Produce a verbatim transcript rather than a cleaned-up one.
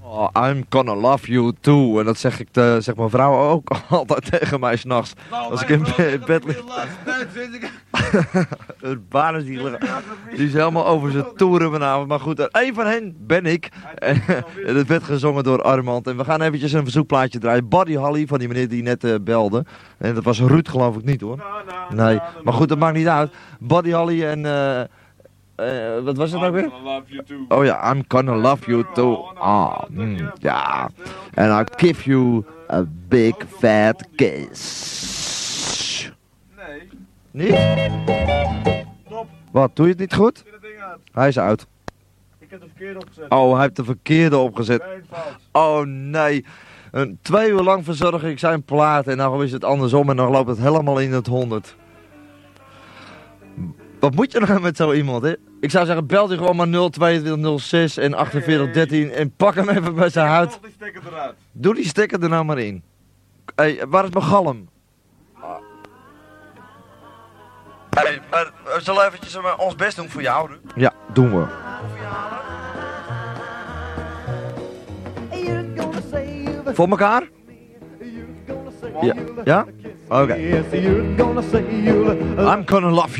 Oh, I'm gonna love you too. En dat zeg ik te, zeg mijn vrouw ook altijd tegen mij s'nachts. Nou, Als ik mijn in vrouw be- zegt bed dat lig. de laatste tijd vind ik- Het baan is die, die is helemaal over zijn toeren vanavond. Maar goed, één van hen ben ik. En het werd gezongen door Armand. En we gaan eventjes een verzoekplaatje draaien. Buddy Holly, van die meneer die net uh, belde. En dat was Ruud, geloof ik niet hoor. Nou, nou, Nee, nou, nou, maar goed, dat nou, maakt niet uit. Buddy Holly en... Uh, uh, wat was het nou weer? I'm gonna love you too. Oh ja, I'm gonna love you too. Ah, mm, ja. And I'll give you a big fat kiss. Nee, Niet? stop. Wat, doe je het niet goed? Zet het ding uit. Hij is uit. Ik heb de verkeerde opgezet. Oh, hij heeft de verkeerde opgezet. Nee, fout. Oh nee. Een, twee uur lang verzorg ik zijn plaat en dan is het andersom en dan loopt het helemaal in het honderd. Wat moet je nou met zo iemand, hè? Ik zou zeggen, bel die gewoon maar nul tweeëntwintig nul zes en achtenveertig dertien en pak hem even bij zijn huid. Toch die stekker eruit. Doe die stekker er nou maar in. Hé, hey, waar is mijn galm? Hey, maar we zullen eventjes uh, ons best doen voor jou. Hè? Ja, doen we. Voor elkaar? Ja? Ja? Oké. Okay. I'm gonna love you.